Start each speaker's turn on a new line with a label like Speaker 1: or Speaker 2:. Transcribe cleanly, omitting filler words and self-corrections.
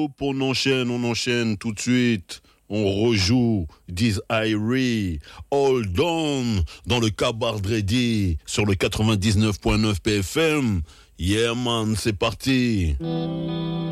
Speaker 1: on enchaîne tout de suite. On rejoue This Irie, Hold On, dans le Cabardredi, sur le 99.9 PFM. Yeah man, c'est parti.